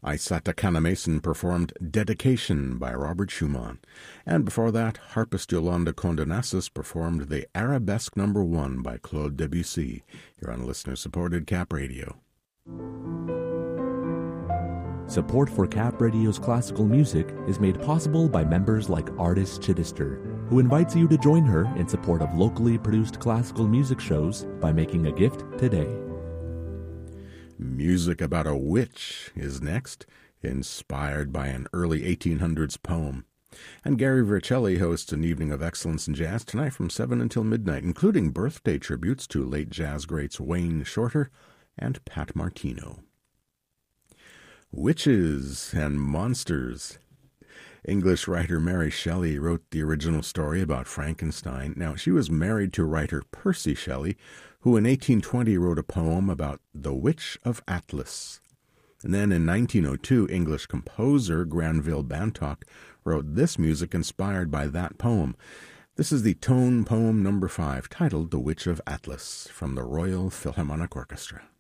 Isata Kanamason performed Dedication by Robert Schumann. And before that, harpist Yolanda Condonassis performed the Arabesque No. 1 by Claude Debussy. You're on listener-supported Cap Radio. Support for Cap Radio's classical music is made possible by members like Artis Chittister, who invites you to join her in support of locally produced classical music shows by making a gift today. Music about a witch is next, inspired by an early 1800s poem. And Gary Vercelli hosts an evening of excellence in jazz tonight from 7 until midnight, including birthday tributes to late jazz greats Wayne Shorter and Pat Martino. Witches and monsters. English writer Mary Shelley wrote the original story about Frankenstein. Now, she was married to writer Percy Shelley, who in 1820 wrote a poem about the Witch of Atlas. And then in 1902, English composer Granville Bantock wrote this music inspired by that poem. This is the tone poem number 5, titled The Witch of Atlas, from the Royal Philharmonic Orchestra.